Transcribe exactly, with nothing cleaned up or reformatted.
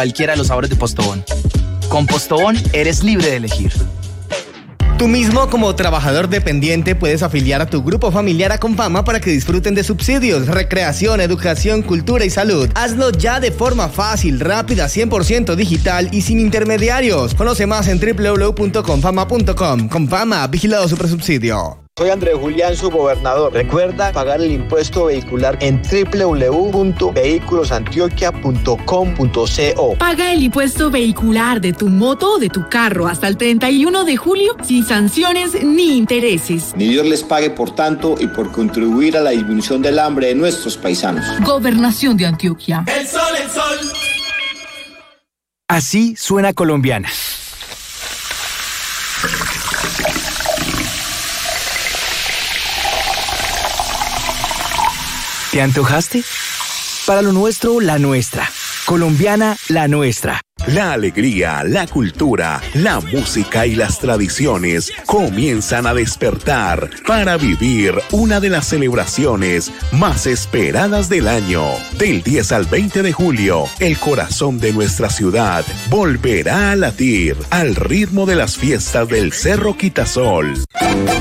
cualquiera de los sabores de Postobón. Con Postobón eres libre de elegir. Tú mismo, como trabajador dependiente, puedes afiliar a tu grupo familiar a Confama para que disfruten de subsidios, recreación, educación, cultura y salud. Hazlo ya de forma fácil, rápida, cien por ciento digital y sin intermediarios. Conoce más en doble u doble u doble u punto confama punto com. Confama, vigilado Supersubsidio. Soy Andrés Julián, su gobernador. Recuerda pagar el impuesto vehicular en doble u doble u doble u punto vehículos antioquia punto com punto co. Paga el impuesto vehicular de tu moto o de tu carro hasta el treinta y uno de julio sin sanciones ni intereses. Ni Dios les pague por tanto y por contribuir a la disminución del hambre de nuestros paisanos. Gobernación de Antioquia. El sol, el sol. Así suena Colombiana. ¿Te antojaste? Para lo nuestro, la nuestra. Colombiana, la nuestra. La alegría, la cultura, la música y las tradiciones comienzan a despertar para vivir una de las celebraciones más esperadas del año. Del diez al veinte de julio, el corazón de nuestra ciudad volverá a latir al ritmo de las fiestas del Cerro Quitasol.